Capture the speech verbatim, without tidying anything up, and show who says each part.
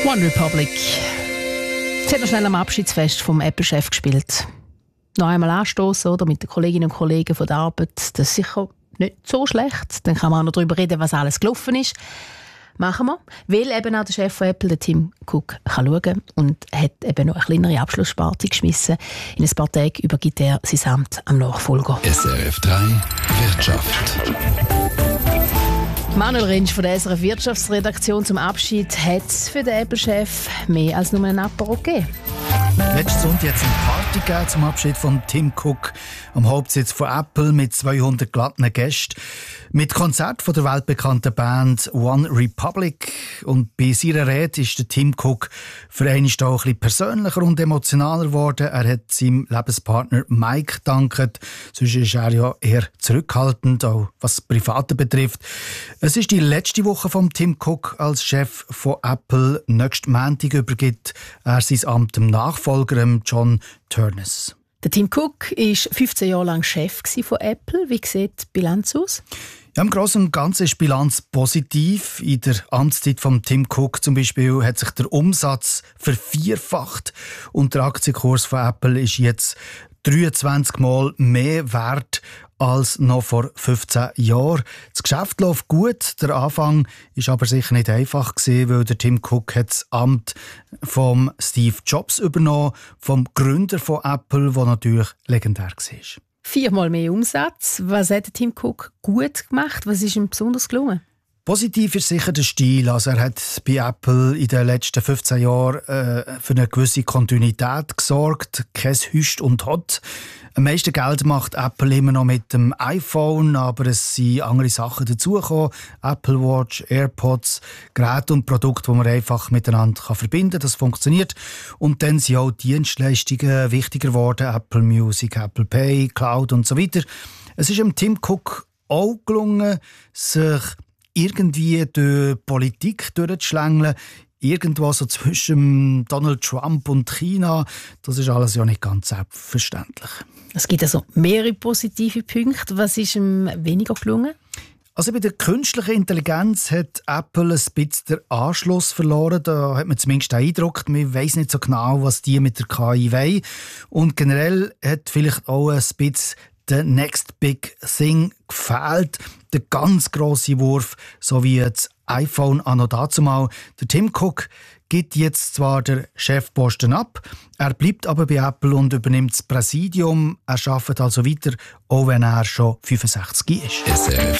Speaker 1: One Republic. Sie hat noch schnell am Abschiedsfest vom Apple-Chef gespielt. Noch einmal anstoßen oder mit den Kolleginnen und Kollegen von der Arbeit. Das ist sicher nicht so schlecht. Dann kann man auch noch darüber reden, was alles gelaufen ist. Machen wir. Weil eben auch der Chef von Apple, der Tim Cook, kann schauen und hat eben noch eine kleinere Abschlussparty geschmissen. In ein paar Tagen übergibt er sein Amt am Nachfolger.
Speaker 2: S R F drei Wirtschaft.
Speaker 1: Manuel Rentsch von der S R F Wirtschaftsredaktion zum Abschied hat es für den Apple-Chef mehr als nur einen Apero gegeben.
Speaker 3: Letzten Sonntag hat es eine Party gegeben zum Abschied von Tim Cook am Hauptsitz von Apple mit zweihundert glatten Gästen. Mit Konzert von der weltbekannten Band One Republic. Und bei seiner Rede ist der Tim Cook für einmal auch ein bisschen persönlicher und emotionaler geworden. Er hat seinem Lebenspartner Mike gedankt. Sonst ist er ja eher zurückhaltend, auch was das Private betrifft. Es ist die letzte Woche von Tim Cook als Chef von Apple. Nächsten Montag übergibt er sein Amt dem Nachfolger John Ternus.
Speaker 1: Der Tim Cook war fünfzehn Jahre lang Chef von Apple. Wie sieht die Bilanz aus?
Speaker 3: Ja, im Großen und Ganzen ist die Bilanz positiv. In der Amtszeit von Tim Cook zum Beispiel hat sich der Umsatz vervierfacht und der Aktienkurs von Apple ist jetzt dreiundzwanzig Mal mehr wert als noch vor fünfzehn Jahren. Das Geschäft läuft gut. Der Anfang war aber sicher nicht einfach gewesen, weil der Tim Cook hat das Amt von Steve Jobs übernommen, vom Gründer von Apple, der natürlich legendär war.
Speaker 1: Viermal mehr Umsatz. Was hat Tim Cook gut gemacht? Was ist ihm besonders gelungen?
Speaker 3: Positiv ist sicher der Stil. Also er hat bei Apple in den letzten fünfzehn Jahren äh, für eine gewisse Kontinuität gesorgt. Kein Hüst und Hot. Am meisten Geld macht Apple immer noch mit dem iPhone, aber es sind andere Sachen dazugekommen. Apple Watch, AirPods, Geräte und Produkte, die man einfach miteinander verbinden kann. Das funktioniert. Und dann sind auch Dienstleistungen wichtiger geworden. Apple Music, Apple Pay, Cloud und so weiter. Es ist dem Tim Cook auch gelungen, sich irgendwie durch Politik durchzuschlängeln. Irgendwo so zwischen Donald Trump und China. Das ist alles ja nicht ganz selbstverständlich.
Speaker 1: Es gibt also mehrere positive Punkte. Was ist ihm weniger gelungen?
Speaker 3: Also bei der künstlichen Intelligenz hat Apple ein bisschen den Anschluss verloren. Da hat man zumindest den Eindruck, man weiss nicht so genau, was die mit der K I wollen. Und generell hat vielleicht auch ein bisschen der Next Big Thing gefehlt. Der ganz grosse Wurf, so wie das iPhone anno dazumal. Der Tim Cook gibt jetzt zwar den Chefposten ab, er bleibt aber bei Apple und übernimmt das Präsidium. Er arbeitet also weiter, auch wenn er schon fünfundsechzig ist.
Speaker 2: S R F